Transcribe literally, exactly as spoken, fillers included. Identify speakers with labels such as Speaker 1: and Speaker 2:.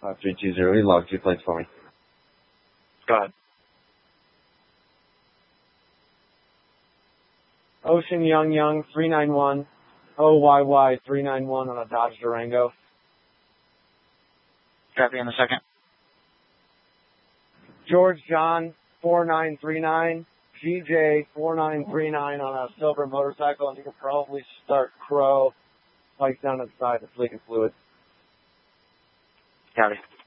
Speaker 1: five three two zero. He logged two plates for me.
Speaker 2: Go ahead.
Speaker 1: Ocean Young Young three nine one. O Y Y three nine one on a Dodge Durango.
Speaker 2: Copy in a second.
Speaker 1: George John four nine three nine. G J four nine three nine on a silver motorcycle, and you can probably start Crow. Spikes down to the side, it's leaking fluid.
Speaker 2: Copy.